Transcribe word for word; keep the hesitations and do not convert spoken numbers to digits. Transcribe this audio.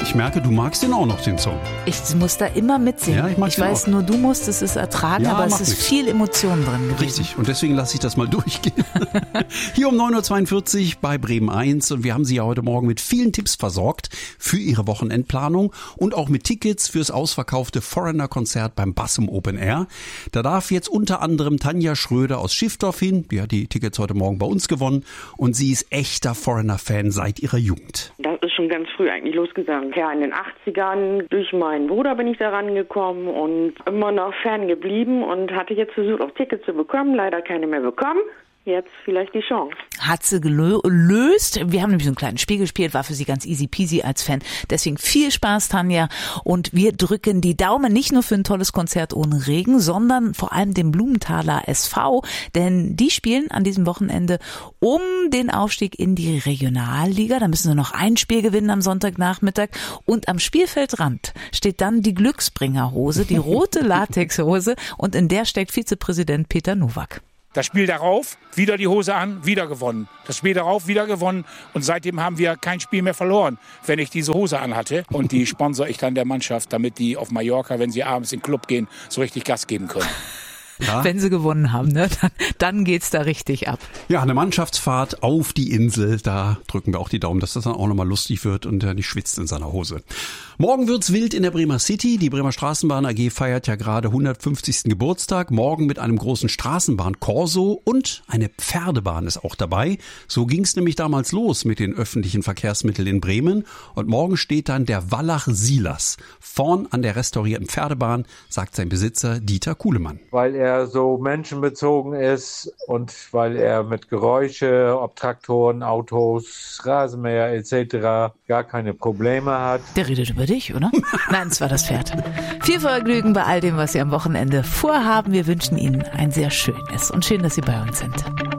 ich merke, du magst den auch noch, den Song. Ich muss da immer mitsingen. Ja, ich mag ich den weiß auch. nur, du musst es ist ertragen, Ja, aber es macht ist nichts. viel Emotion drin gewesen. Richtig, und deswegen lasse ich das mal durchgehen. Hier um neun Uhr zweiundvierzig bei Bremen eins und wir haben Sie ja heute Morgen mit vielen Tipps versorgt für Ihre Wochenendplanung und auch mit Tickets fürs ausverkaufte Foreigner-Konzert beim Bassum Open Air. Da darf jetzt unter anderem Tanja Schröder aus Schiffdorf hin, die hat die Tickets heute Morgen bei uns gewonnen und sie ist echter Foreigner-Fan seit ihrer Jugend. Das ist schon ganz früh eigentlich losgegangen. Ja, in den achtzigern durch meinen Bruder bin ich da rangekommen und immer noch Fan geblieben und hatte jetzt versucht, auch Tickets zu bekommen, leider keine mehr bekommen. Jetzt vielleicht die Chance. Hat sie gelöst. Wir haben nämlich so einen kleinen Spiel gespielt, war für sie ganz easy peasy als Fan. Deswegen viel Spaß, Tanja. Und wir drücken die Daumen nicht nur für ein tolles Konzert ohne Regen, sondern vor allem dem Blumenthaler S V. Denn die spielen an diesem Wochenende um den Aufstieg in die Regionalliga. Da müssen sie noch ein Spiel gewinnen am Sonntagnachmittag. Und am Spielfeldrand steht dann die Glücksbringerhose, die rote Latexhose. Und in der steckt Vizepräsident Peter Nowak. Das Spiel darauf, wieder die Hose an, wieder gewonnen. Das Spiel darauf, wieder gewonnen. Und seitdem haben wir kein Spiel mehr verloren, wenn ich diese Hose anhatte. Und die sponsor ich dann der Mannschaft, damit die auf Mallorca, wenn sie abends in den Club gehen, so richtig Gas geben können. Ja. Wenn sie gewonnen haben, ne? dann, dann geht's da richtig ab. Ja, eine Mannschaftsfahrt auf die Insel, da drücken wir auch die Daumen, dass das dann auch nochmal lustig wird und er nicht schwitzt in seiner Hose. Morgen wird's wild in der Bremer City. Die Bremer Straßenbahn A G feiert ja gerade hundertfünfzigsten Geburtstag. Morgen mit einem großen Straßenbahn-Korso und eine Pferdebahn ist auch dabei. So ging's nämlich damals los mit den öffentlichen Verkehrsmitteln in Bremen. Und morgen steht dann der Wallach Silas vorn an der restaurierten Pferdebahn, sagt sein Besitzer Dieter Kuhlemann. Weil er so menschenbezogen ist und weil er mit Geräusche, ob Traktoren, Autos, Rasenmäher et cetera gar keine Probleme hat. Der redet über dich, oder? Nein, es war das Pferd. Viel Vergnügen bei all dem, was Sie am Wochenende vorhaben. Wir wünschen Ihnen ein sehr schönes und schön, dass Sie bei uns sind.